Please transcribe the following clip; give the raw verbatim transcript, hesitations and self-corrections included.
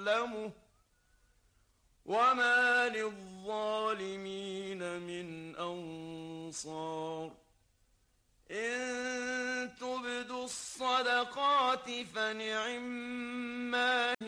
يعلمه وما للظالمين من أنصار إن تبدوا الصدقات فنعما